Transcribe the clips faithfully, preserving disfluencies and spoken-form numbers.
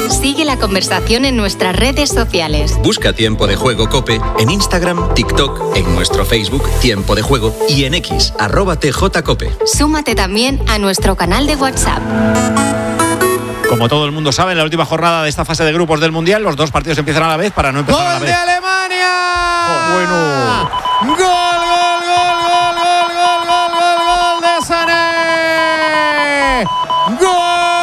Sigue la conversación en nuestras redes sociales. Busca Tiempo de Juego COPE en Instagram, TikTok, en nuestro Facebook Tiempo de Juego y en X, arroba tjcope. Súmate también a nuestro canal de WhatsApp. Como todo el mundo sabe, en la última jornada de esta fase de grupos del Mundial, los dos partidos empiezan a la vez para no empezar a la ¡Gol vez. de Alemania! Oh, bueno. ¡Gol, gol, gol, gol, gol, gol, gol, gol, gol de Sané! ¡Gol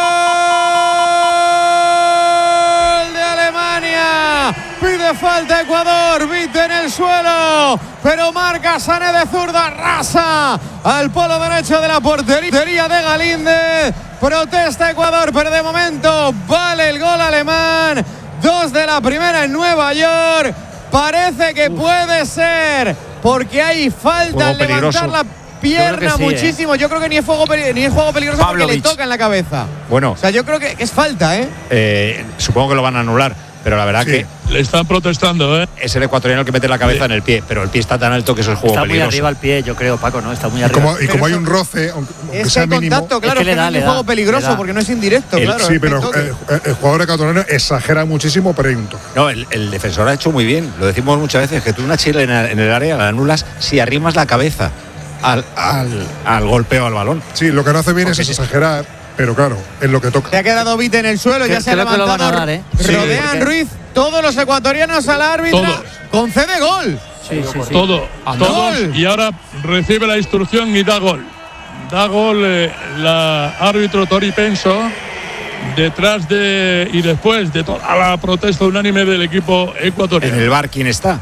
de Alemania! Pide falta Ecuador, Vite en el suelo, pero marca Sané de zurda, arrasa al polo derecho de la portería de Galíndez. Protesta Ecuador, pero de momento vale el gol alemán. Dos de la primera en Nueva York. Parece que Uf. puede ser, porque hay falta al levantar la pierna yo sí, muchísimo. ¿eh? Yo creo que ni es, fuego, ni es juego peligroso Pavlovich. Porque le toca en la cabeza. Bueno. O sea, yo creo que es falta, ¿eh? eh supongo que lo van a anular. Pero la verdad sí. que le están protestando, ¿eh? Es el ecuatoriano el que mete la cabeza sí. en el pie, pero el pie está tan alto que eso es juego está peligroso. Está muy arriba el pie, yo creo, Paco, ¿no? Está muy arriba. Y como, y como hay un roce, aunque, aunque sea mínimo. Contacto, claro, es que, es que da, no es juego peligroso porque no es indirecto, el, claro. Sí, pero el, el jugador ecuatoriano exagera muchísimo, pero hay un toque. No, el, el defensor ha hecho muy bien, lo decimos muchas veces, que tú una chilena en el área la anulas si arrimas la cabeza al, al, al golpeo al balón. Sí, lo que no hace bien porque es exagerar. Pero claro, es lo que toca. Se ha quedado Vite en el suelo, ya se ha levantado. Lo van a dar, ¿eh? Rodean sí, Ruiz, todos los ecuatorianos al árbitro. Todos. Concede gol. Sí, sí, sí. Todo, todos. Y ahora recibe la instrucción y da gol. Da gol eh, la árbitro Tori Penso, detrás de y después de toda la protesta unánime del equipo ecuatoriano. En el bar, ¿quién está?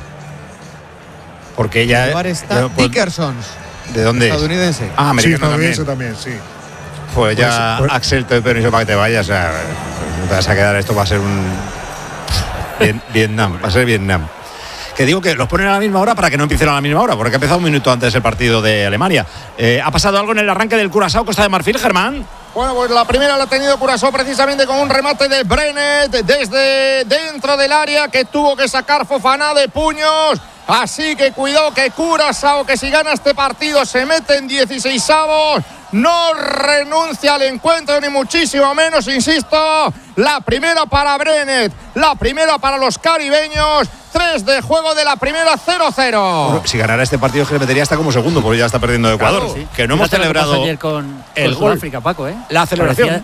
Porque ella. En el bar está ya, pues, Dickerson. ¿De dónde? Estadounidense. Ah, americano sí, estadounidense también. también, sí. Pues ya pues, pues, Axel te doy permiso para que te vayas. O sea, no te vas a quedar, esto va a ser un Bien, Vietnam, va a ser Vietnam. Que digo que los ponen a la misma hora para que no empiecen a la misma hora, porque ha empezado un minuto antes el partido de Alemania. Eh, ¿Ha pasado algo en el arranque del Curazao Costa de Marfil, Germán? Bueno, pues la primera la ha tenido Curazao precisamente con un remate de Brenet desde dentro del área que tuvo que sacar Fofana de puños. Así que cuidado que Curazao, que si gana este partido se mete en dieciseisavos. No renuncia al encuentro ni muchísimo menos, insisto. La primera para Brenet, la primera para los caribeños. Tres de juego de la primera, cero cero. Bueno, si ganara este partido, que le metería hasta como segundo, porque ya está perdiendo Ecuador. Claro, sí. Que no hemos celebrado ayer con, el con gol. Sudáfrica, Paco, ¿eh? La celebración.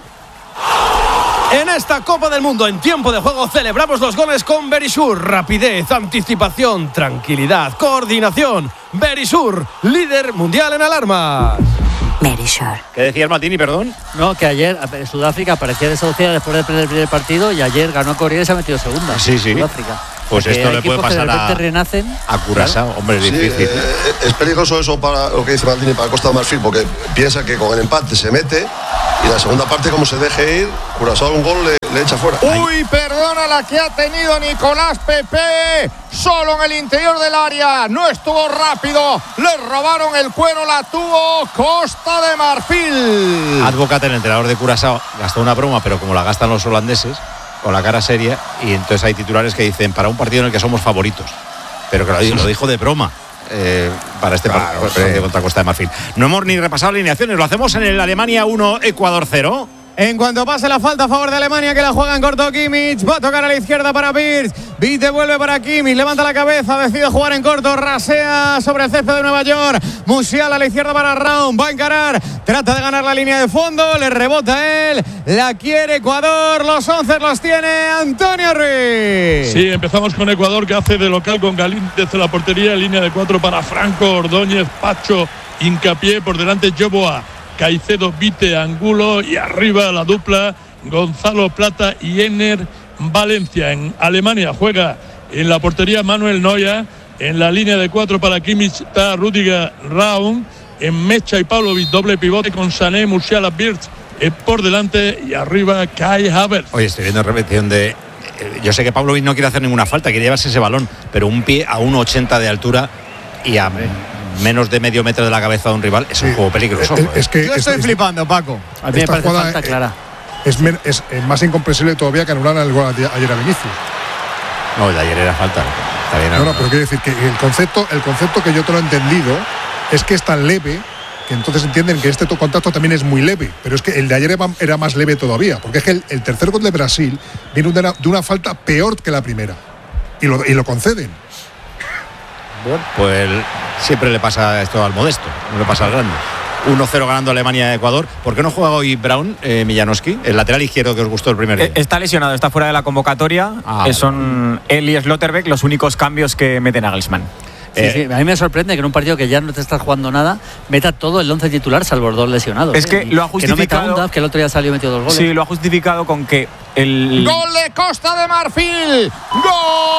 En esta Copa del Mundo, en tiempo de juego, celebramos los goles con Verisur. Rapidez, anticipación, tranquilidad, coordinación. Verisur, líder mundial en alarmas. Verisur. ¿Qué decías, Martini, perdón? No, que ayer Sudáfrica parecía desahuciada después de perder el primer partido y ayer ganó Corea y se ha metido segunda. Sí, sí. Sudáfrica. Pues porque esto le puede pasar que de a, renacen, a Curazao. Claro. Hombre, es sí, difícil. Eh, es peligroso eso para lo que dice Maldini, para Costa de Marfil, porque piensa que con el empate se mete y la segunda parte, como se deje ir, Curazao un gol le, le echa fuera. Uy, perdona la que ha tenido Nicolás Pepe, solo en el interior del área, no estuvo rápido, le robaron el cuero, la tuvo Costa de Marfil. Advocat, el entrenador de Curazao, gastó una broma, pero como la gastan los holandeses, con la cara seria, y entonces hay titulares que dicen para un partido en el que somos favoritos, pero que lo, sí. lo dijo de broma eh, para este claro, partido sí. contra Costa de Marfil. No hemos ni repasado alineaciones, lo hacemos en el Alemania uno, Ecuador cero. En cuanto pase la falta a favor de Alemania, que la juega en corto Kimmich, va a tocar a la izquierda para Pirtz. Vite vuelve para Kimmich, levanta la cabeza, decide jugar en corto, rasea sobre el césped de Nueva York. Musiala a la izquierda para Raúl, va a encarar, trata de ganar la línea de fondo, le rebota él, la quiere Ecuador, los once los tiene Antonio Ruiz. Sí, empezamos con Ecuador, que hace de local con Galíndez en la portería, línea de cuatro para Franco, Ordóñez, Pacho, Hincapié, por delante Joboa, Caicedo, Vite, Angulo, y arriba la dupla Gonzalo Plata y Ener Valencia. En Alemania juega en la portería Manuel Neuer, en la línea de cuatro para Kimmich está Rüdiger Raum, en Mecha y Pavlovic doble pivote con Sané, Musiala, Birch eh, por delante, y arriba Kai Havertz. Oye, estoy viendo repetición de eh, yo sé que Pavlovic no quiere hacer ninguna falta, quiere llevarse ese balón, pero un pie a uno ochenta de altura y a menos de medio metro de la cabeza de un rival es sí. un juego peligroso. Es, es que yo estoy es, flipando, Paco. A mí me parece falta es, clara. Es, es, es más incomprensible todavía que anular el gol ayer a Vinicius. No, el de ayer era falta. Está bien, no, no, pero quiero decir que el concepto, el concepto que yo te lo he entendido es que es tan leve que entonces entienden que este contacto también es muy leve, pero es que el de ayer era más leve todavía, porque es que el, el tercer gol de Brasil viene de una, de una falta peor que la primera, y lo, y lo conceden. Bueno, pues siempre le pasa esto al modesto, no le pasa al grande. uno cero ganando Alemania a Ecuador. ¿Por qué no juega hoy Brown, eh, Millanowski, el lateral izquierdo que os gustó el primer día? Está lesionado, está fuera de la convocatoria. Ah, eh, son él y Slotterbeck los únicos cambios que mete Nagelsmann. Sí, eh, sí, a mí me sorprende que en un partido que ya no te estás jugando nada meta todo el once titular salvo los dos lesionados. Es que ¿eh? lo ha justificado. Que no meta un Duff, que el otro día salió y metió dos goles. Sí, lo ha justificado con que el gol de Costa de Marfil. Gol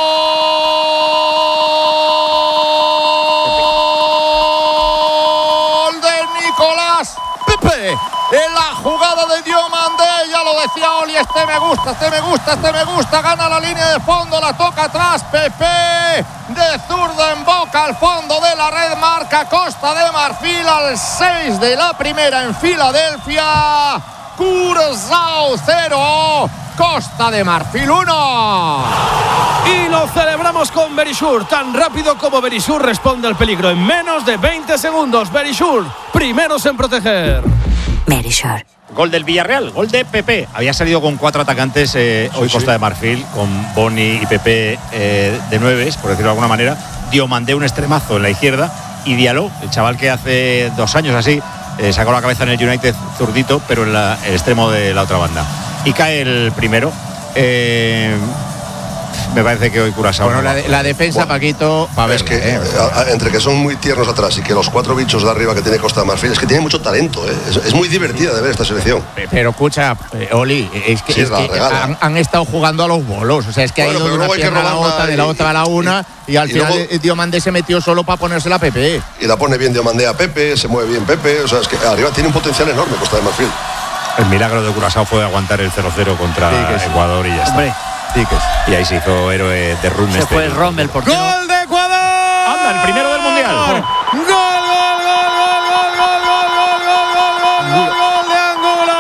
de Nicolás Pepe. En la jugada de Diomandé, ya lo decía Oli, este me gusta, este me gusta, este me gusta, gana la línea de fondo, la toca atrás, Pepe, de zurda en boca al fondo de la red, marca Costa de Marfil al seis de la primera en Filadelfia, Curazao cero, Costa de Marfil uno. Y lo celebramos con Verisur, tan rápido como Verisur responde al peligro en menos de veinte segundos. Verisur, primeros en proteger. Verisur. Gol del Villarreal, gol de Pepe. Había salido con cuatro atacantes eh, hoy sí, Costa sí. de Marfil, con Boni y Pepe eh, de nueves, por decirlo de alguna manera. Diomandé un extremazo en la izquierda y Diallo, el chaval que hace dos años así eh, sacó la cabeza en el United zurdito, pero en la, el extremo de la otra banda. Y cae el primero. Eh, me parece que hoy Curazao. Bueno, la, de, la defensa, bueno, Paquito, para ver. Es que eh, a, entre que son muy tiernos atrás y que los cuatro bichos de arriba que tiene Costa de Marfil, es que tiene mucho talento, ¿eh? es, es muy divertida de ver esta selección. Pero escucha, eh, Oli, es que, sí, es es que han, han estado jugando a los bolos. O sea, es que bueno, ha ido de una pierna a la otra, de la otra a la una, y, y al y final luego, Diomandé se metió solo para ponérsela a Pepe. Y la pone bien Diomandé a Pepe, se mueve bien Pepe. O sea, es que arriba tiene un potencial enorme Costa de Marfil. El milagro de Curazao fue aguantar el cero cero contra sí, sí. Ecuador y ya está. Hombre. Sí, que es. Y ahí se hizo héroe de Rum. Se este fue Rommel, por ¡Gol de Ecuador! ¡Anda, el primero del Mundial! ¡Gol, gol, gol, gol, gol, gol, gol, gol, gol, gol, gol, gol de Angulo!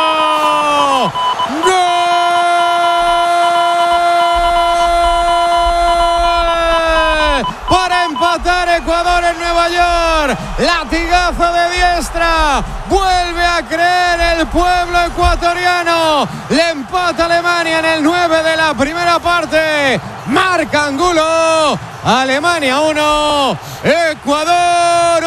¡Gol! Para empatar Ecuador en Nueva York. Latigazo de diestra. Vuelve a creer el pueblo ecuatoriano. Le empata Alemania en el nueve de la primera parte. Marca Angulo. Alemania uno, Ecuador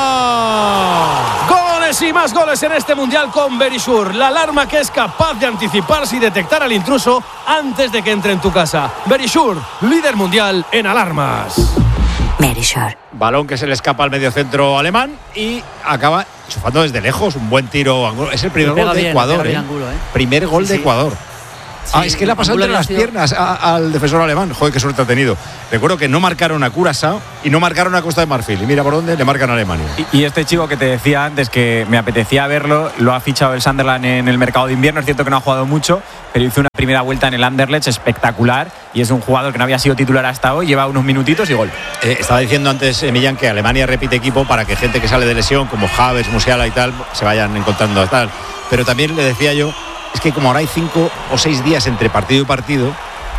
uno. Goles y más goles en este mundial con Verisur. La alarma que es capaz de anticiparse y detectar al intruso antes de que entre en tu casa. Verisur, líder mundial en alarmas. Verisur. Balón que se le escapa al mediocentro alemán y acaba chufando desde lejos. Un buen tiro. Angulo. Es el primer gol de bien, Ecuador. ¿eh? Angulo, ¿eh? Primer gol sí, de sí. Ecuador. Sí, ah, es que le ha pasado entre las sido... piernas a, al defensor alemán. Joder, qué suerte ha tenido. Recuerdo que no marcaron a Curazao y no marcaron a Costa de Marfil. Y mira por dónde le marcan a Alemania. Y, y este chico que te decía antes que me apetecía verlo, lo ha fichado el Sunderland en el mercado de invierno. Es cierto que no ha jugado mucho, pero hizo una primera vuelta en el Anderlecht espectacular. Y es un jugador que no había sido titular hasta hoy. Lleva unos minutitos y gol. Eh, estaba diciendo antes, eh, Millán, que Alemania repite equipo para que gente que sale de lesión, como Havertz, Musiala y tal, se vayan encontrando tal. Pero también le decía yo, es que como ahora hay cinco o seis días entre partido y partido,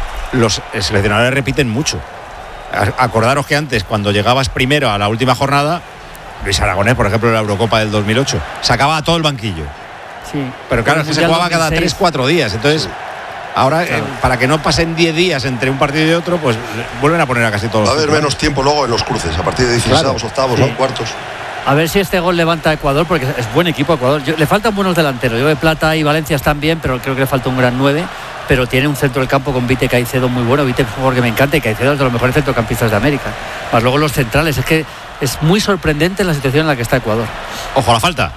los seleccionadores repiten mucho. Acordaros que antes, cuando llegabas primero a la última jornada, Luis Aragonés, por ejemplo, en la Eurocopa del dos mil ocho, sacaba a todo el banquillo. Sí. Pero claro, es que se jugaba cada tres cuatro días. Entonces, sí. ahora, claro. eh, para que no pasen diez días entre un partido y otro, pues vuelven a poner a casi todos. Va a haber menos tiempo luego en los cruces, a partir de dieciséis, claro. octavos, sí. ¿no? Cuartos. A ver si este gol levanta a Ecuador, porque es buen equipo Ecuador. Yo, le faltan buenos delanteros. Yo de Plata y Valencia están bien, pero creo que le falta un gran nueve. Pero tiene un centro del campo con Vite Caicedo muy bueno. Vite es un jugador que me encanta y Caicedo es de los mejores centrocampistas de América. Más luego los centrales. Es que es muy sorprendente la situación en la que está Ecuador. Ojo, la falta.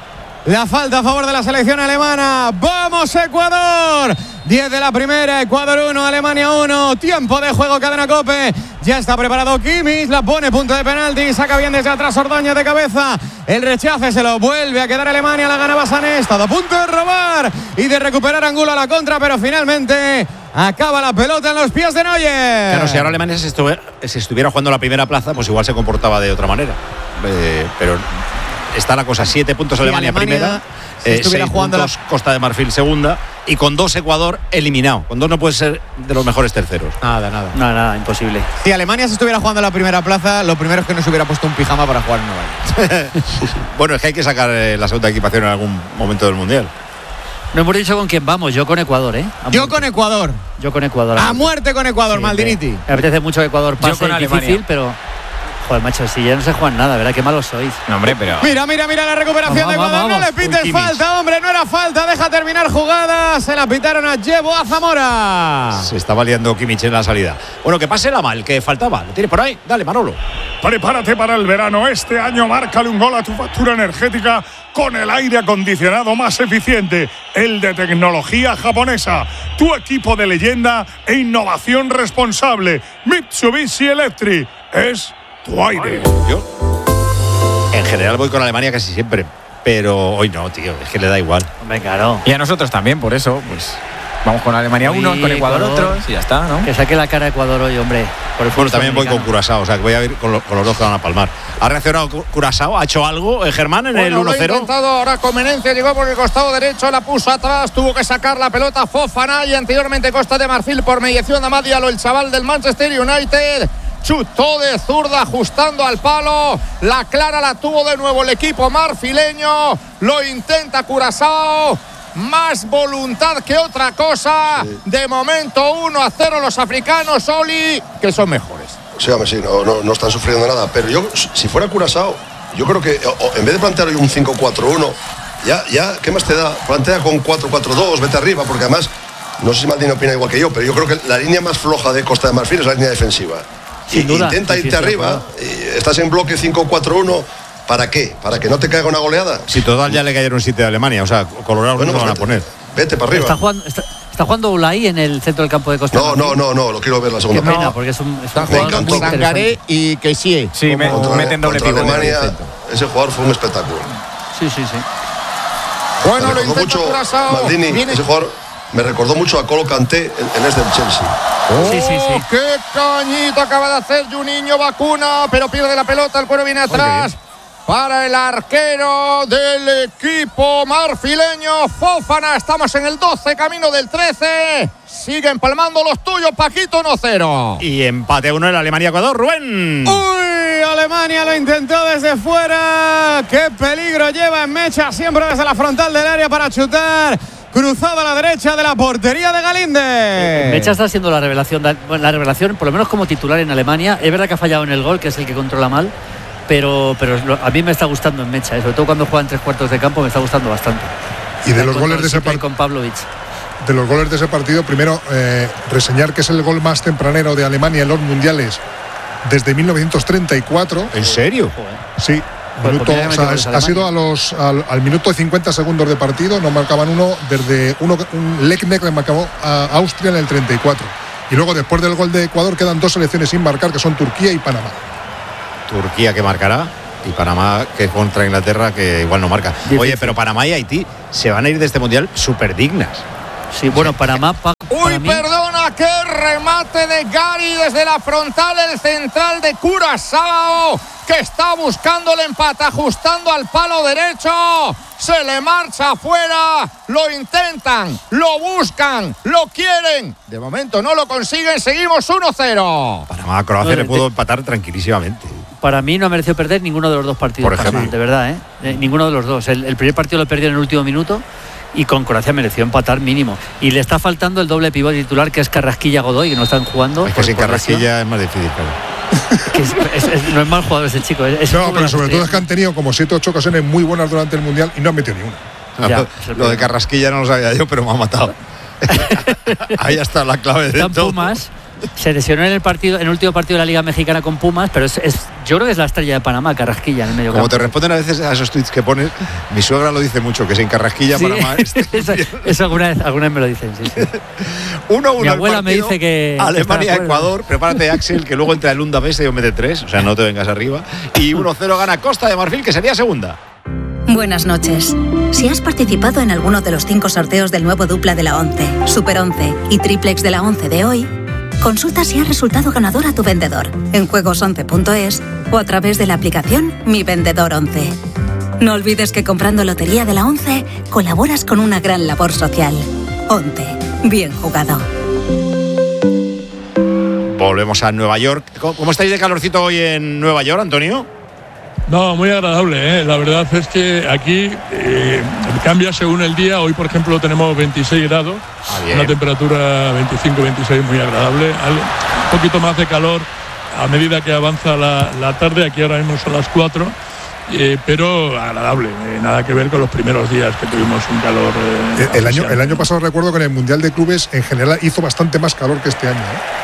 La falta a favor de la selección alemana. ¡Vamos, Ecuador! diez de la primera, Ecuador uno, Alemania uno. Tiempo de juego, cadena COPE. Ya está preparado Kimmich, la pone punto de penalti. Saca bien desde atrás Ordóñez de cabeza. El rechace se lo vuelve a quedar Alemania. La ganaba Sané. Estado a punto de robar y de recuperar Angulo a la contra, pero finalmente acaba la pelota en los pies de Neuer. Claro, si ahora Alemania se estuviera, se estuviera jugando la primera plaza, pues igual se comportaba de otra manera. Eh, pero está la cosa, siete puntos Si Alemania, Alemania primera, si eh, estuviera seis jugando puntos la- Costa de Marfil segunda, y con dos Ecuador eliminado. Con dos no puede ser de los mejores terceros. Nada, nada. Nada, nada, imposible. Si Alemania se estuviera jugando la primera plaza, lo primero es que no se hubiera puesto un pijama para jugar en Nueva York. Bueno, es que hay que sacar eh, la segunda equipación en algún momento del Mundial. No hemos dicho con quién vamos, yo con Ecuador, ¿eh? A Yo muerte. con Ecuador. Yo con Ecuador. A muerte con Ecuador, Sí, Maldiniti. Me apetece mucho que Ecuador pase, con es Alemania. difícil, pero... Joder, macho, si ya no se juegan nada, ¿verdad? Qué malos sois. No, hombre, pero. Mira, mira, mira la recuperación Vamos, de Ecuador. vamos, No le vamos. pites Uy, falta, hombre. No era falta. Deja terminar jugada. Se la pitaron a Llevo a Zamora. Se estaba liando Kimmich en la salida. Bueno, que pase la mal, que faltaba. ¿Lo tienes por ahí? Dale, Manolo. Prepárate para el verano. Este año márcale un gol a tu factura energética con el aire acondicionado más eficiente, el de tecnología japonesa. Tu equipo de leyenda e innovación responsable. Mitsubishi Electric es tu aire. Yo, en general, voy con Alemania casi siempre. Pero hoy no, tío. Es que le da igual. Hombre, claro. Y a nosotros también, por eso, pues. Vamos con Alemania Uy, unos, con Ecuador, Ecuador. otros y ya está, ¿no? Que saque la cara a Ecuador hoy, hombre. Por el Bueno, fútbol también voy con sudamericano. Curazao, o sea que voy a ir con, lo- con los dos que van a palmar. ¿Ha reaccionado Cu- Curazao? ¿Ha hecho algo, eh, Germán, en el Bueno, lo uno ha cero? intentado ahora Comenencia, llegó por el costado derecho, la puso atrás, tuvo que sacar la pelota Fofana y anteriormente Costa de Marfil por mediación de Amadialo, el chaval del Manchester United. Chutó de zurda ajustando al palo, la clara la tuvo de nuevo el equipo marfileño, lo intenta Curazao. Más voluntad que otra cosa. Sí. De momento uno a cero los africanos, Oli, que son mejores. Sí, hombre, sí, no, no, no están sufriendo nada. Pero yo, si fuera Curazao, yo creo que o- o en vez de plantear hoy un cinco cuatro uno, ya, ya, ¿qué más te da? Plantea con cuatro cuatro dos, vete arriba, porque además, no sé si Maldini opina igual que yo, pero yo creo que la línea más floja de Costa de Marfil es la línea defensiva. Sin Y duda. intenta Sí, sí, irte sí, arriba, claro. y estás en bloque cinco cuatro uno, ¿para qué? ¿Para que no te caiga una goleada? Si total ya le cayeron siete de Alemania, o sea, Colorado Bueno, no lo van a pues poner. vete, vete para arriba. Está jugando, está, está jugando Ulay en el centro del campo de Costa. No, de no, Marfil. no, no, lo quiero ver la Qué segunda pena, parte. porque es un, es un Están Me jugador encantó. muy Sangaré interesante. y Kessie. Sí, me, Contra- meten doble contra pivote. Alemania, ese jugador fue un espectáculo. Sí, sí, sí. Bueno, Me lo recordó intenta mucho Curazao. Maldini, Viene- ese jugador me recordó mucho a Colo Kanté, el, el ex del Chelsea. Sí, sí, sí. ¡Oh, qué cañito acaba de hacer Juninho Vacuna! Pero pierde la pelota, el cuero viene atrás. Para el arquero del equipo marfileño, Fofana. Estamos en el doce, camino del trece. Siguen palmando los tuyos, Paquito, uno cero. Y empate a uno en Alemania-Ecuador, Rubén. Uy, Alemania lo intentó desde fuera. Qué peligro lleva en Mecha, siempre desde la frontal del área para chutar. Cruzado a la derecha de la portería de Galíndez. Mecha está siendo la revelación, de- bueno, la revelación, por lo menos como titular en Alemania. Es verdad que ha fallado en el gol, que es el que controla mal, pero, pero lo- a mí me está gustando en Mecha, ¿eh? Sobre todo cuando juega en tres cuartos de campo, me está gustando bastante. Y de Con los goles de ese Sipley partido. con Pavlovic. De los goles de ese partido, primero eh, reseñar que es el gol más tempranero de Alemania en los mundiales desde mil novecientos treinta y cuatro. ¿En serio? Sí. Pues, Minuto, ¿por qué o no sea, metió es- goles ha sido a los, al, al minuto cincuenta segundos de partido, no marcaban uno desde uno, un Lecnek que marcó a Austria en el treinta y cuatro. Y luego, después del gol de Ecuador, quedan dos selecciones sin marcar, que son Turquía y Panamá. Turquía que marcará y Panamá que contra Inglaterra que igual no marca. Difícil. Oye, pero Panamá y Haití se van a ir de este mundial súper dignas. Sí, bueno, Panamá, pa- Uy, para mí, perdona, qué remate de Gary desde la frontal, el central de Curazao, que está buscando el empate, ajustando al palo derecho. Se le marcha afuera, lo intentan, lo buscan, lo quieren. De momento no lo consiguen, seguimos uno cero. Panamá, Croacia No, le de- pudo empatar tranquilísimamente. para mí no ha merecido perder ninguno de los dos partidos. Por ejemplo. Panamá, de verdad, ¿eh? Eh, Ninguno de los dos. El, el primer partido lo perdió en el último minuto y con Croacia mereció empatar mínimo. Y le está faltando el doble pivote titular, que es Carrasquilla Godoy, que no están jugando. Es que por- sin por lesión. Carrasquilla es más difícil, claro. Que es- es- es- no es mal jugador ese chico. Es, es un No, poco pero la sobre todo estrella. es que han tenido como siete o ocho ocasiones muy buenas durante el mundial y no han metido ni una. Ya, Lo- es el lo de problema. Carrasquilla no lo sabía yo, pero me ha matado. Ahí está la clave de Está en todo. Pumas. Se lesionó en el partido, en el último partido de la Liga Mexicana con Pumas, pero es, es- yo creo que es la estrella de Panamá, Carrasquilla en el medio Como campo. te responden a veces a esos tweets que pones, mi suegra lo dice mucho, que sin Carrasquilla Sí, Panamá es eso, eso alguna vez, alguna vez me lo dicen, sí, sí. uno uno Mi el abuela me partido. dice que- que está de Alemania, acuerdo. Ecuador, prepárate Axel, que luego entra el Lunda Best y mete tres, o sea, no te vengas arriba. Y uno cero gana Costa de Marfil, que sería segunda. Buenas noches. Si has participado en alguno de los cinco sorteos del nuevo dupla de la once, Super once y Triplex de la once de hoy, consulta si has resultado ganador a tu vendedor en juegos once punto es o a través de la aplicación Mi Vendedor once. No olvides que comprando Lotería de la ONCE colaboras con una gran labor social. ONCE, bien jugado. Volvemos a Nueva York. ¿Cómo estáis de calorcito hoy en Nueva York, Antonio? No, muy agradable, ¿eh? La verdad es que aquí eh, cambia según el día. Hoy, por ejemplo, tenemos veintiséis grados, ah, una temperatura veinticinco veintiséis muy agradable. Un poquito más de calor a medida que avanza la, la tarde. Aquí ahora mismo son las cuatro, eh, pero agradable. Eh, nada que ver con los primeros días que tuvimos un calor. Eh, el, año, el año pasado recuerdo que en el Mundial de Clubes en general hizo bastante más calor que este año,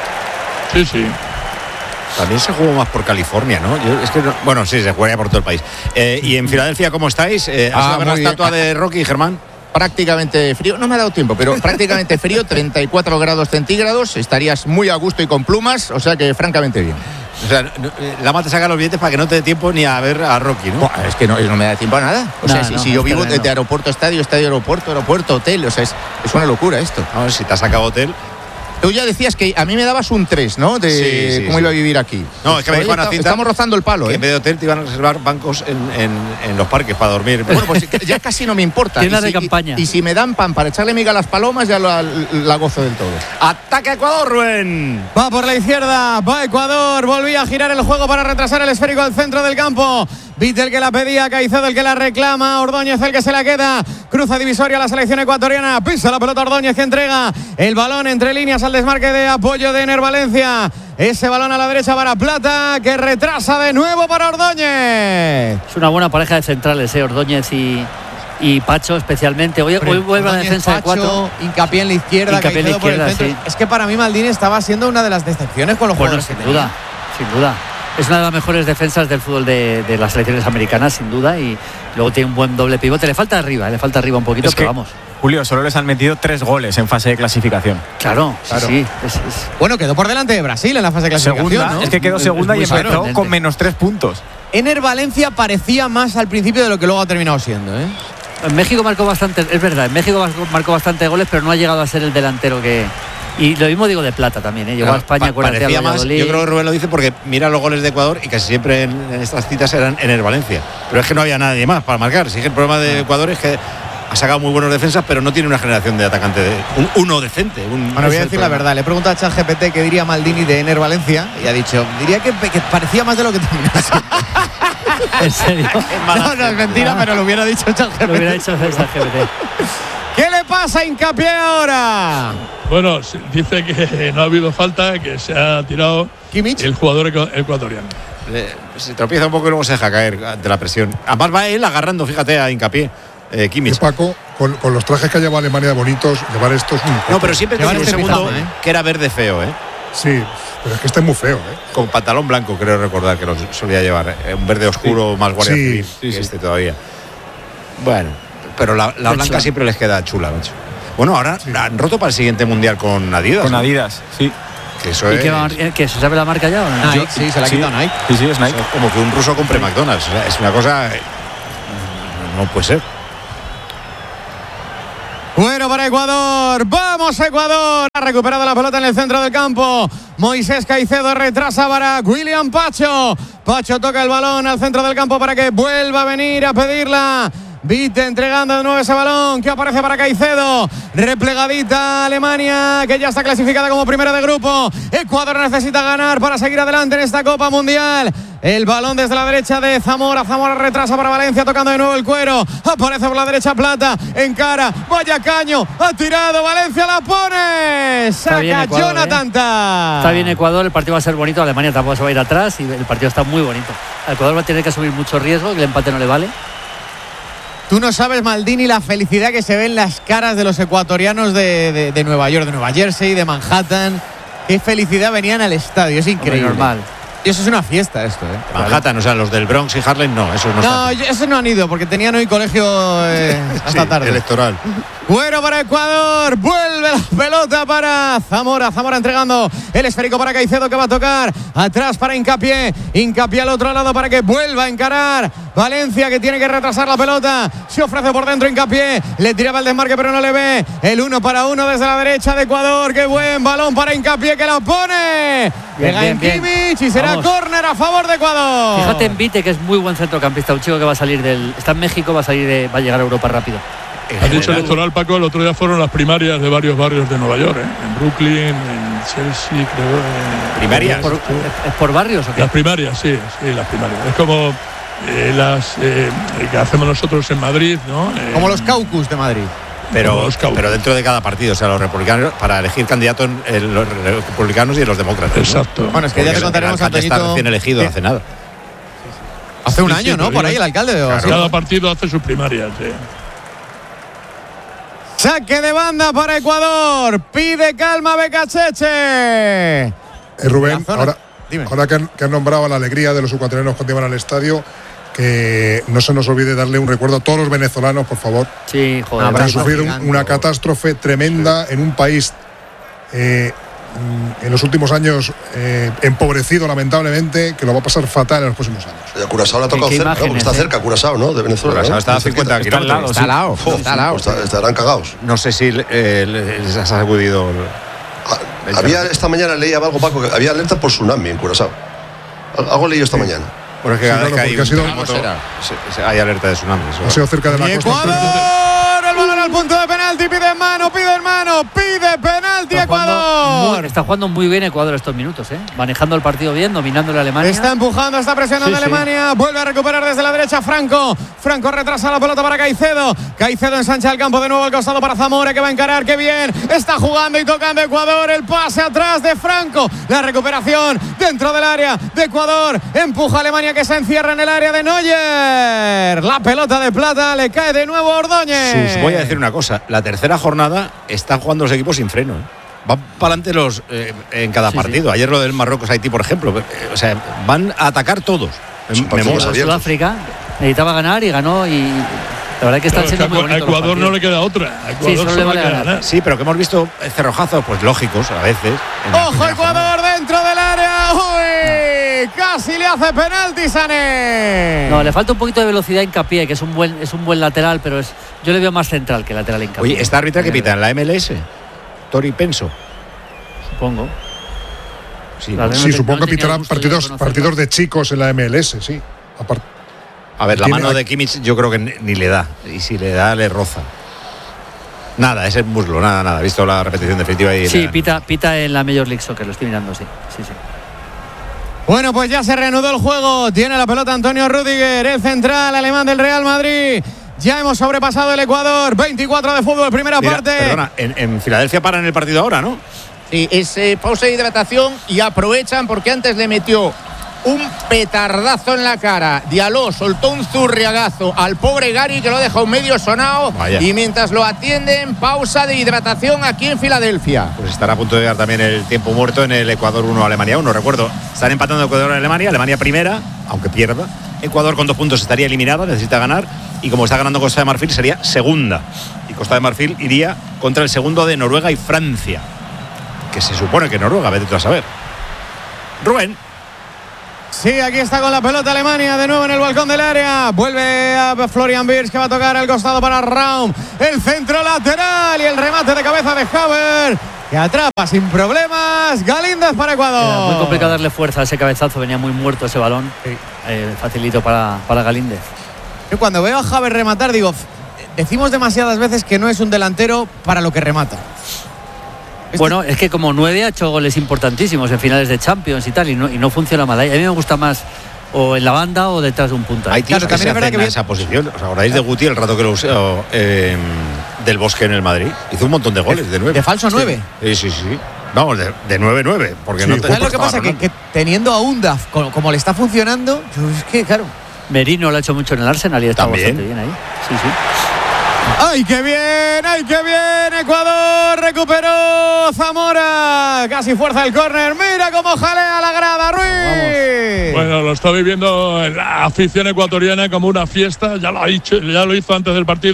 ¿eh? Sí, sí. También se jugó más por California, ¿no? Yo, es que no, bueno, sí, se jugaría por todo el país. Eh, y en Filadelfia, ¿cómo estáis? Eh, ¿Has Ah, ido a ver la muy bien. estatua de Rocky, Germán? Prácticamente frío, no me ha dado tiempo, pero prácticamente frío, treinta y cuatro grados centígrados, estarías muy a gusto y con plumas, o sea que francamente bien. O sea, no, eh, la mata saca los billetes para que no te dé tiempo ni a ver a Rocky, ¿no? Buah, es que no, no me da tiempo a nada. O sea, Nah, si, no, si yo es vivo terreno. de, de aeropuerto a estadio, estadio, aeropuerto, aeropuerto, hotel, o sea, es, es una locura esto. A ver, si te has sacado hotel. Tú ya decías que a mí me dabas un tres, ¿no? De Sí, sí, cómo sí. iba a vivir aquí. No, es que me dijo Ana Cinta Estamos rozando el palo, que ¿eh? en vez de hotel te iban a reservar bancos en, en, en los parques para dormir. Bueno, pues ya casi no me importa. Tienda Y de si- campaña. Y, y si me dan pan para echarle miga a las palomas, ya la, la gozo del todo. ¡Ataque a Ecuador, Rubén! Va por la izquierda, va Ecuador, volvía a girar el juego para retrasar el esférico al centro del campo. Vittel que la pedía, Caicedo el que la reclama, Ordóñez el que se la queda, cruza divisoria la selección ecuatoriana, pisa la pelota Ordóñez que entrega el balón entre líneas al desmarque de apoyo de Ener Valencia. Ese balón a la derecha para Plata, que retrasa de nuevo para Ordóñez. Es una buena pareja de centrales, ¿eh? Ordóñez y, y Pacho especialmente. Hoy, hoy vuelve a la Ordóñez, defensa de Pacho, cuatro. hincapié en la izquierda, Hincapié en la Caicedo por el izquierda, centro. sí. Es que para mí Maldini estaba siendo una de las decepciones con los Bueno, jugadores sin que duda, tenía. sin duda. Es una de las mejores defensas del fútbol de, de las selecciones americanas, sin duda. Y luego tiene un buen doble pivote. Le falta arriba, le falta arriba un poquito, Es pero que, vamos. Julio, solo les han metido tres goles en fase de clasificación. Claro, Claro. sí, sí. Es, es- Bueno, quedó por delante de Brasil en la fase de clasificación, Segunda, ¿no? es que quedó segunda y Es muy empezó sorprendente. con menos tres puntos. Ener Valencia parecía más al principio de lo que luego ha terminado siendo, ¿eh? En México marcó bastante, es verdad, en México marcó, marcó bastante goles, pero no ha llegado a ser el delantero que. Y lo mismo digo de Plata también, ¿eh? Llegó Claro, a España, pa- acuérdate, parecía al más, Valladolid. yo creo que Rubén lo dice porque mira los goles de Ecuador y casi siempre en, en estas citas eran en el Valencia. Pero es que no había nadie más para marcar. Sí que el problema de Ecuador es que ha sacado muy buenos defensas, pero no tiene una generación de atacante, de, un, uno decente. Un, Bueno, voy es a el decir la problema. verdad. Le he preguntado a ChatGPT qué diría Maldini de Ener Valencia y ha dicho, diría que, que parecía más de lo que terminó siendo. ¿En serio? No, no es mentira, pero lo hubiera dicho ChatGPT. Lo hubiera dicho César G P T. ¿Qué le pasa a Hincapié ahora? Bueno, se- dice que no ha habido falta, que se ha tirado el jugador ecu- ecuatoriano. Le- se tropieza un poco y luego se deja caer ante la presión. Además va él agarrando, fíjate, a Hincapié. Eh, Kimmich. Y Paco, con, con los trajes que lleva Alemania de bonitos, llevar estos un No, pero siempre te Llevar digo un este segundo pijama, ¿eh? que era verde feo, ¿eh? Sí, pero es que este es muy feo, ¿eh? Con pantalón blanco, creo recordar que lo solía llevar. eh, Un verde oscuro, más guardia Sí, civil sí, que sí. este todavía. Bueno, pero la, la Qué blanca chula. siempre les queda chula, macho. Bueno, ahora han roto para el siguiente mundial con Adidas. Con ¿no? Adidas, sí. Que eso ¿Y es. qué, va a mar- eh, que se sabe la marca ya o no? Nike, sí, se la ha sí. quitado Nike. Sí, sí, es Nike. Eso es como que un ruso compre McDonald's. O sea, es una cosa. eh, No puede ser. Bueno para Ecuador, vamos Ecuador. Ha recuperado la pelota en el centro del campo. Moisés Caicedo retrasa para William Pacho. Pacho toca el balón al centro del campo para que vuelva a venir a pedirla. Vite entregando de nuevo ese balón que aparece para Caicedo. Replegadita Alemania, que ya está clasificada como primera de grupo. Ecuador necesita ganar para seguir adelante en esta Copa Mundial. El balón desde la derecha de Zamora. Zamora retrasa para Valencia, tocando de nuevo el cuero. Aparece por la derecha Plata. Encara. Vaya caño. Ha tirado. Valencia la pone. Está bien Saca Ecuador, Jonathan ¿eh? Tah. Está bien Ecuador, el partido va a ser bonito. Alemania tampoco se va a ir atrás y el partido está muy bonito. Ecuador va a tener que asumir mucho riesgo, que el empate no le vale. Tú no sabes, Maldini, la felicidad que se ve en las caras de los ecuatorianos de, de- de Nueva York, de Nueva Jersey, de Manhattan. Qué felicidad venían al estadio. Es increíble. Hombre, normal. Y eso es una fiesta, esto, ¿eh? Manhattan, o sea, los del Bronx y Harlem, no, esos no, No, están. yo- esos no han ido porque tenían hoy colegio eh, hasta Sí, tarde. electoral. Cuero para Ecuador, vuelve la pelota para Zamora, Zamora entregando el esférico para Caicedo que va a tocar, atrás para Hincapié, Hincapié al otro lado para que vuelva a encarar Valencia, que tiene que retrasar la pelota, se ofrece por dentro Hincapié, le tiraba el desmarque pero no le ve, el uno para uno desde la derecha de Ecuador, qué buen balón para Hincapié que la pone, bien, pega bien, en bien. Kimmich y será córner a favor de Ecuador. Fíjate en Vite, que es muy buen centrocampista, un chico que va a salir del, está en México, va a salir de, va a llegar a Europa rápido. Has dicho electoral, Paco, el otro día fueron las primarias de varios barrios de Nueva York, ¿eh? En Brooklyn, en Chelsea, creo. En ¿Primarias? ¿Por, ¿Es por barrios o qué? Las primarias, sí, sí, las primarias. Es como eh, las eh, que hacemos nosotros en Madrid, ¿no? Eh, Como los caucus de Madrid. Pero, pero dentro de cada partido, o sea, los republicanos, para elegir candidatos, en los republicanos y en los demócratas. Exacto. ¿no? Bueno, es que ya te contaremos, el alcalde está Antoñito, recién elegido que- hace nada. Hace un Sí, año, sí, ¿no? pero Por ahí digo, el alcalde. Claro, así. cada partido hace sus primarias, sí. Saque de banda para Ecuador. Pide calma Becacheche. Eh, Rubén, La zona- ahora, Dime. ahora que, han, que han nombrado a la alegría de los ecuatorianos cuando iban al estadio, que no se nos olvide darle un recuerdo a todos los venezolanos, por favor. Sí, joder. Han abrazo sufrido un- gigante. una catástrofe tremenda en un país eh, mm, en los últimos años eh, empobrecido lamentablemente, que lo va a pasar fatal en los próximos años. Y a Curazao le ha Qué- tocado qué cerca, ¿no? Porque imágenes, está ¿eh? cerca Curazao, ¿no? De Venezuela. Curazao ¿no? está a Muy cerquita. cincuenta kilómetros. Está al lado, sí. sí. Está al lado. Pues está- estarán cagados. No sé si eh, les ha sacudido. el- Ah, Había esta mañana leía algo, Paco, que había alerta por tsunami en Curazao. Al- Algo leí esta mañana. Bueno, es que Sí, cada vez claro, que hay porque ha un sido- terremoto, será? se- se- hay alerta de tsunami. eso. Ha sido cerca de la Y costa. Ecuador, el balón al punto de penalti, pide en mano, pide en mano, pide penalti Está jugando, Ecuador. muy, está jugando muy bien Ecuador estos minutos, ¿eh? Manejando el partido bien, dominando la Alemania. Está empujando, está presionando Sí, sí. Alemania. Vuelve a recuperar desde la derecha Franco. Franco retrasa la pelota para Caicedo. Caicedo ensancha el campo de nuevo al costado para Zamora, que va a encarar. ¡Qué bien! Está jugando y tocando Ecuador. El pase atrás de Franco. La recuperación dentro del área de Ecuador. Empuja a Alemania, que se encierra en el área de Neuer. La pelota de plata le cae de nuevo a Ordóñez. Sus- voy a decir una cosa. La tercera jornada están jugando los equipos sin freno. ¿eh? Van para adelante los eh, en cada Sí, partido. Ayer lo del Marruecos-Haití, por ejemplo. eh, o sea, van a atacar todos. Son Me partidos mola. abiertos. Sudáfrica necesitaba ganar y ganó, y la verdad que están Claro, es que siendo muy a bonitos los Ecuador no partidos. le queda otra. A Ecuador solo le solo vale queda ganar. ganar. Sí, pero que hemos visto cerrojazos, pues lógicos a veces. en la ¡Ojo primera jornada. Ecuador dentro del área! ¡Uy! Casi le hace penalti Sané. No, le falta un poquito de velocidad a Hincapié, que es un buen, es un buen lateral, pero es, yo le veo más central que lateral a Hincapié. Oye, ¿esta árbitra que pita en la M L S? Tori Penso. Supongo. Sí, Claro, ¿no? Sí, no supongo te- que no tenía pitarán gusto yo de partidos, conocerlo. partidos de chicos en la M L S, sí. Aparte. A ver, la Tiene- mano de Kimmich yo creo que ni, ni le da. Y si le da, le roza. Nada, es el muslo, nada, nada. He visto la repetición definitiva y. Sí, la- pita, pita en la Major League Soccer, lo estoy mirando, sí. sí, sí. Bueno, pues ya se reanudó el juego. Tiene la pelota Antonio Rüdiger, el central alemán del Real Madrid. Ya hemos sobrepasado el Ecuador. veinticuatro de fútbol, primera Mira, parte. Perdona, en, en Filadelfia paran el partido ahora, ¿no? Sí, es eh, pausa de hidratación y aprovechan porque antes le metió un petardazo en la cara. Diallo soltó un zurriagazo al pobre Gary, que lo ha dejado medio sonado. Vaya. Y mientras lo atienden, pausa de hidratación aquí en Filadelfia. Pues estará a punto de llegar también el tiempo muerto en el Ecuador uno, Alemania uno. Recuerdo, están empatando Ecuador y Alemania. Alemania primera, aunque pierda. Ecuador con dos puntos estaría eliminada, necesita ganar. Y como está ganando Costa de Marfil, sería segunda. Y Costa de Marfil iría contra el segundo de Noruega y Francia. Que se supone que Noruega, vete tú a saber. Rubén. Sí, aquí está con la pelota Alemania, de nuevo en el balcón del área. Vuelve a Florian Wirtz, que va a tocar al costado para Raum. El centro lateral y el remate de cabeza de Haver, que atrapa sin problemas. Galíndez para Ecuador. Era muy complicado darle fuerza a ese cabezazo, venía muy muerto ese balón. Eh, facilito para, para Galíndez. Yo cuando veo a Haver rematar, digo, decimos demasiadas veces que no es un delantero para lo que remata. Este- Bueno, es que como nueve ha hecho goles importantísimos en finales de Champions y tal, y no, y no funciona mal ahí. A mí me gusta más o en la banda o detrás de un punta. Hay tíos Claro, que también se es verdad hacen que a vi- esa posición. ¿Os acordáis de Guti el rato que lo usó eh, del Bosque en el Madrid? Hizo un montón de goles de nueve. de falso nueve. Sí, sí, sí. Vamos, de, de nueve nueve. Porque Sí, no te ¿Sabes lo que estaba pasa? Que, Ronaldo. que teniendo a Undaf como, como le está funcionando, pues es que claro. Merino lo ha hecho mucho en el Arsenal y está También. bastante bien ahí. Sí, sí. ¡Ay, qué bien! ¡Ay, qué bien! Ecuador recuperó Zamora. Casi fuerza el córner. Mira cómo jalea la grada, Ruiz. Bueno, lo está viviendo la afición ecuatoriana como una fiesta. Ya lo ha dicho, ya lo hizo antes del partido.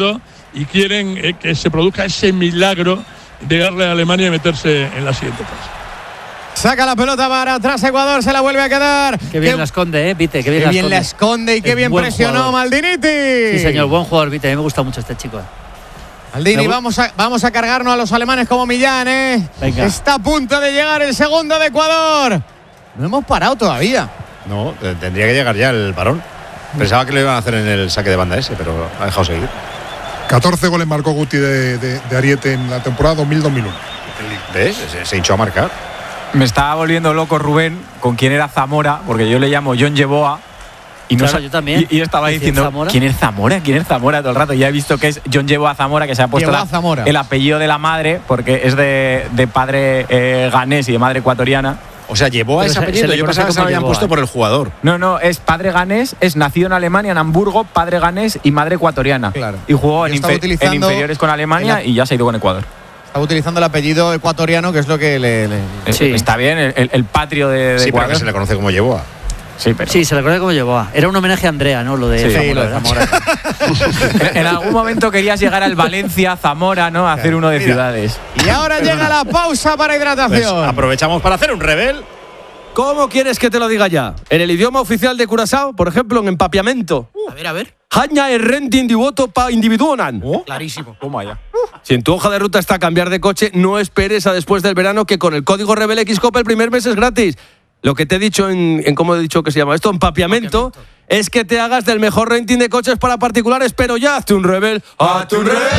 y quieren eh, que se produzca ese milagro de darle a Alemania y meterse en la siguiente fase. Saca la pelota para atrás Ecuador, se la vuelve a quedar. Qué bien qué, la esconde, ¿eh, Vite? Qué bien, qué la, bien esconde. la esconde y qué es bien presionó jugador. Maldiniti. Sí, señor, buen jugador, Vite. A mí me gusta mucho este chico. Maldini, vamos a, vamos a cargarnos a los alemanes como Millán, ¿eh? Venga. Está a punto de llegar el segundo de Ecuador. No hemos parado todavía. No, tendría que llegar ya el varón. Pensaba que lo iban a hacer en el saque de banda ese, pero ha dejado seguir. catorce goles marcó Guti de, de, de Ariete en la temporada dos mil dos mil uno. ¿Ves? Se, se hinchó a marcar. Me estaba volviendo loco Rubén con quién era Zamora, porque yo le llamo John Yeboah. Y, no claro, yo también. y, y estaba diciendo, Zamora? ¿quién es Zamora? ¿Quién es Zamora? Todo el rato. Ya he visto que es John Yeboah Zamora, que se ha puesto la, el apellido de la madre, porque es de, de padre eh, ganés y de madre ecuatoriana. O sea, Yeboah ese apellido. Yo pensaba que se lo habían puesto por el jugador. No, no, es padre ganés, es nacido en Alemania, en Hamburgo, padre ganés y madre ecuatoriana. Claro. Y jugó en, infer en inferiores con Alemania el, y ya se ha ido con Ecuador. Estaba utilizando el apellido ecuatoriano, que es lo que le… le sí. Está bien, el, el patrio de, de sí, Ecuador. Pero que se le conoce como Yeboah. Sí, pero… sí, se le conoce como Yeboah. Era un homenaje a Andrea, ¿no? Lo de sí, Zamora. Sí, lo de Zamora. en, en algún momento querías llegar al Valencia, Zamora, ¿no? A hacer uno de Mira. ciudades. Y ahora llega la pausa para hidratación. Pues aprovechamos para hacer un rebel. ¿Cómo quieres que te lo diga ya? En el idioma oficial de Curazao, por ejemplo, en empapiamiento. Uh, a ver, a ver. Haña el renting de voto pa individuonan. Oh, clarísimo. Toma ya. Si en tu hoja de ruta está cambiar de coche, no esperes a después del verano, que con el código Rebel X Copa el primer mes es gratis. Lo que te he dicho en, en cómo he dicho que se llama esto, empapiamiento, empapiamiento, es que te hagas del mejor renting de coches para particulares, pero ya hazte un Rebel, hazte un Rebel.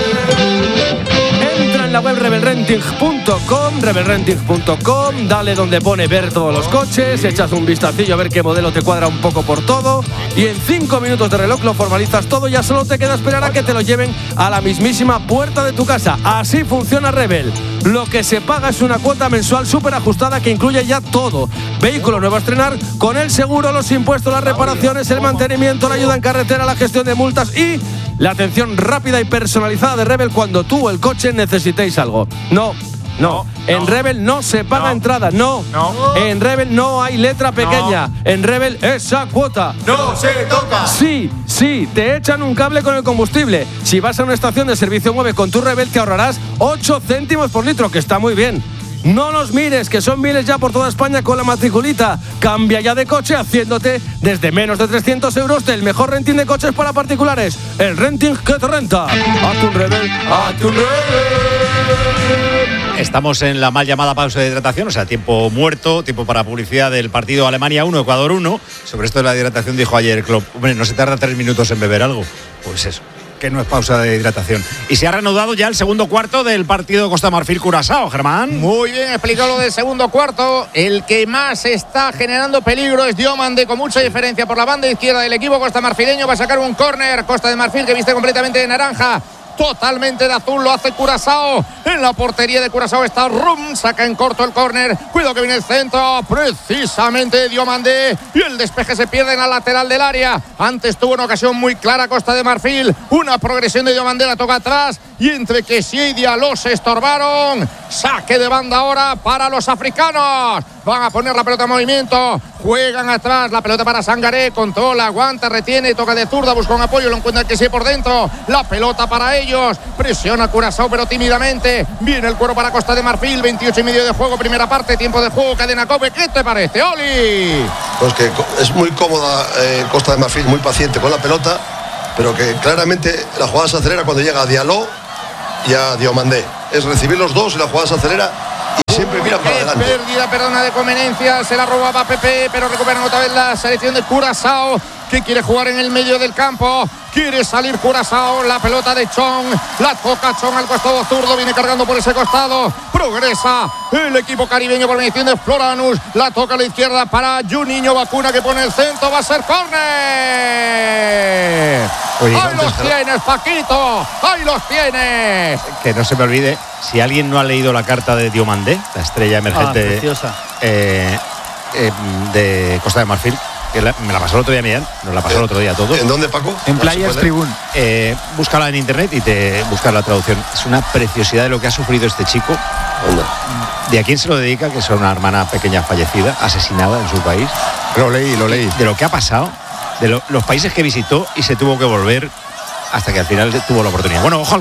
Entra en la web rebel renting punto com, rebel renting punto com, dale donde pone ver todos los coches, echas un vistacillo a ver qué modelo te cuadra un poco por todo y en cinco minutos de reloj lo formalizas todo, ya solo te queda esperar a que te lo lleven a la mismísima puerta de tu casa. Así funciona Rebel. Lo que se paga es una cuota mensual súper ajustada que incluye ya todo. Vehículo nuevo a estrenar, con el seguro, los impuestos, las reparaciones, el mantenimiento, la ayuda en carretera, la gestión de multas y la atención rápida y personalizada de Rebel cuando tú o el coche necesitéis algo. No, no. En no. Rebel no se paga no. entrada, no. no. En Rebel no hay letra pequeña. No. En Rebel esa cuota no se toca. Sí, sí, te echan un cable con el combustible. Si vas a una estación de servicio mueve con tu Rebel te ahorrarás ocho céntimos por litro, que está muy bien. No nos mires, que son miles ya por toda España con la matriculita. Cambia ya de coche haciéndote desde menos de trescientos euros del mejor renting de coches para particulares. El renting que te renta. Hazte un Rebel, hazte un Rebel. Estamos en la mal llamada pausa de hidratación, o sea, tiempo muerto, tiempo para publicidad del partido Alemania uno, Ecuador uno. Sobre esto de la hidratación dijo ayer Klopp, hombre, no se tarda tres minutos en beber algo. Pues eso, que no es pausa de hidratación. Y se ha reanudado ya el segundo cuarto del partido Costa Marfil-Curazao, Germán. Muy bien explicado lo del segundo cuarto. El que más está generando peligro es Diomande, con mucha diferencia por la banda izquierda del equipo costamarfileño. Va a sacar un córner. Costa de Marfil, que viste completamente de naranja, totalmente de azul, lo hace Curazao. En la portería de Curazao está Rum, saca en corto el córner. Cuidado que viene el centro, precisamente Diomande, y el despeje se pierde en la lateral del área. Antes tuvo una ocasión muy clara Costa de Marfil, una progresión de Diomande, la toca atrás, y entre que sí y Diallo se estorbaron. Saque de banda ahora para los africanos. Van a poner la pelota en movimiento, juegan atrás, la pelota para Sangaré, controla, aguanta, retiene, toca de zurda, busca un apoyo, lo encuentra que sí por dentro, la pelota para ellos, presiona Curazao pero tímidamente, viene el cuero para Costa de Marfil, veintiocho y medio de juego, primera parte, tiempo de juego, cadena Cope. ¿Qué te parece, Oli? Pues que es muy cómoda eh, Costa de Marfil, muy paciente con la pelota, pero que claramente la jugada se acelera cuando llega a Diallo y a Diomandé, es recibir los dos y la jugada se acelera y siempre mira para adelante. Pérdida, perdona, de conveniencia, se la robaba Pepe, pero recuperan otra vez la selección de Curazao, que quiere jugar en el medio del campo, quiere salir Curazao, la pelota de Chong, la toca Chong al costado zurdo, viene cargando por ese costado, progresa el equipo caribeño por mediación de Floranus, la toca a la izquierda para Juninho Vacuna, que pone el centro, va a ser córner. Oye, ¡ahí los tienes, Paquito! ¡ahí los tienes! Que no se me olvide, si alguien no ha leído la carta de Diomandé, la estrella emergente ah, eh, eh, de Costa de Marfil, que la, me la pasó el otro día Millán, nos la pasó el otro día a todos. ¿En dónde, Paco? En Players Tribune. Eh, búscala en internet y te buscas la traducción. Es una preciosidad de lo que ha sufrido este chico. Onda. ¿De a quién se lo dedica? Que es una hermana pequeña fallecida, asesinada en su país. Lo leí, lo leí. De lo que ha pasado, de lo, los países que visitó y se tuvo que volver hasta que al final tuvo la oportunidad. Bueno, ojo al